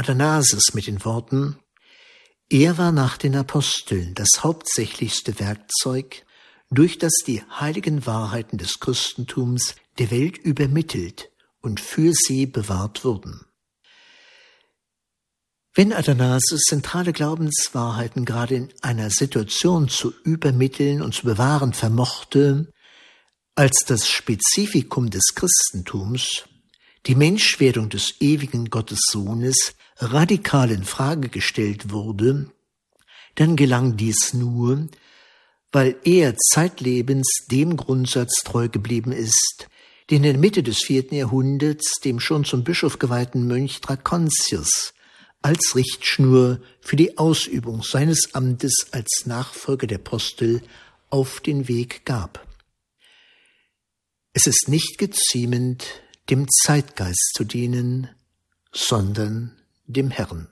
Athanasis mit den Worten: Er war nach den Aposteln das hauptsächlichste Werkzeug, durch das die heiligen Wahrheiten des Christentums der Welt übermittelt und für sie bewahrt wurden. Wenn Athanasius zentrale Glaubenswahrheiten gerade in einer Situation zu übermitteln und zu bewahren vermochte, als das Spezifikum des Christentums, die Menschwerdung des ewigen Gottessohnes, radikal in Frage gestellt wurde, dann gelang dies nur, weil er zeitlebens dem Grundsatz treu geblieben ist, den in der Mitte des 4. Jahrhunderts dem schon zum Bischof geweihten Mönch Thrakontius als Richtschnur für die Ausübung seines Amtes als Nachfolger der Apostel auf den Weg gab. Es ist nicht geziemend, dem Zeitgeist zu dienen, sondern dem Herrn.